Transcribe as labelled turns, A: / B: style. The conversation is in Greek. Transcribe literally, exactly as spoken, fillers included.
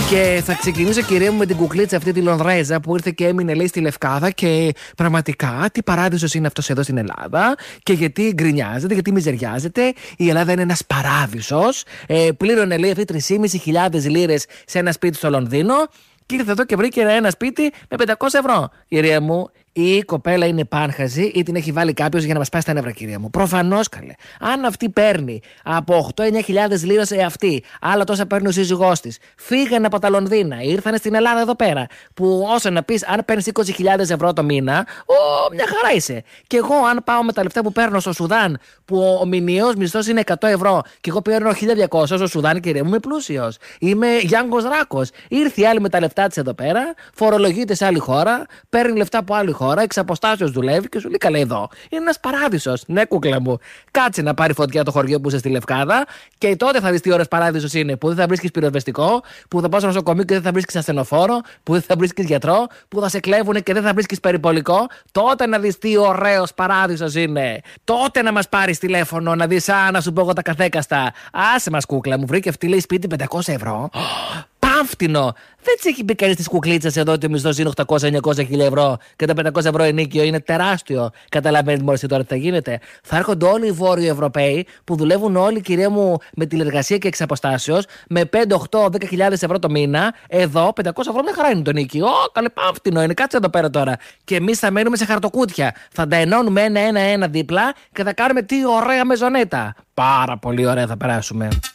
A: Και θα ξεκινήσω, κυρία μου, με την κουκλίτσα αυτή τη Λονδρέζα που ήρθε και έμεινε, λέει, στη Λευκάδα. Και πραγματικά τι παράδεισος είναι αυτός εδώ στην Ελλάδα. Και γιατί γκρινιάζεται, γιατί μιζεριάζεται. Η Ελλάδα είναι ένας παράδεισος. Ε, πλήρωνε, λέει, αυτή τρεις χιλιάδες πεντακόσιες λίρες σε ένα σπίτι στο Λονδίνο. Και ήρθε εδώ και βρήκε ένα σπίτι με πεντακόσια ευρώ. Κυρία μου, η κοπέλα είναι πάνχαζη ή την έχει βάλει κάποιος για να μας πάει στα νεύρα, κυρία μου. Προφανώς, καλέ. Αν αυτή παίρνει από οκτώ με εννιά χιλιάδες λίρες αυτή, άλλα τόσα παίρνει ο σύζυγός της, φύγανε από τα Λονδίνα, ήρθανε στην Ελλάδα εδώ πέρα. Που όσο να πεις, αν παίρνεις είκοσι χιλιάδες ευρώ το μήνα, ο, μια χαρά είσαι. Και εγώ, αν πάω με τα λεφτά που παίρνω στο Σουδάν, που ο μηνιαίος μισθός είναι εκατό ευρώ, και εγώ παίρνω χίλια διακόσια στο Σουδάν, κυρία μου, είμαι πλούσιος. Είμαι Γιάνγκος Ράκος. Ήρθε η άλλη με τα λεφτά της εδώ πέρα, φορολογείται σε άλλη χώρα, παίρνει λεφτά από άλλη χώρα. Χώρα, εξ αποστάσεως δουλεύει και σου λέει καλέ εδώ. Είναι ένας παράδεισος. Ναι, κούκλα μου. Κάτσε να πάρει φωτιά το χωριό που είσαι στη Λευκάδα και τότε θα δεις τι ώρες παράδεισος είναι. Που δεν θα βρίσκεις πυροσβεστικό, που θα πας στο νοσοκομείο και δεν θα βρίσκεις ασθενοφόρο, που δεν θα βρίσκεις γιατρό, που θα σε κλέβουν και δεν θα βρίσκεις περιπολικό. Τότε να δεις τι ωραίος παράδεισος είναι. Τότε να μας πάρεις τηλέφωνο να δεις, α, να σου πω εγώ τα καθέκαστα. Άσε μας, κούκλα μου, βρήκε αυτή, λέει, σπίτι πεντακόσια ευρώ. Πάμφτινο! Δεν τη έχει πει κανείς τη κουκλίτσα εδώ ότι ο μισθός είναι οκτακόσια με εννιακόσια χιλιάδες ευρώ και τα πεντακόσια ευρώ ενίκιο είναι τεράστιο. Καταλαβαίνετε μόλις τώρα τι θα γίνεται. Θα έρχονται όλοι οι Βόρειοι Ευρωπαίοι που δουλεύουν όλοι, κυρία μου, με τηλεργασία και εξ αποστάσεως με πέντε, οκτώ, δέκα χιλιάδες ευρώ το μήνα. Εδώ πεντακόσια ευρώ μια χαρά είναι το νίκιο. Ω, καλέ, πάμφτινο είναι, κάτσε εδώ πέρα τώρα. Και εμείς θα μένουμε σε χαρτοκούτια. Θα τα ενώνουμε ένα-ένα-ένα δίπλα και θα κάνουμε τι ωραία μεζονέτα. Πάρα πολύ ωραία θα περάσουμε.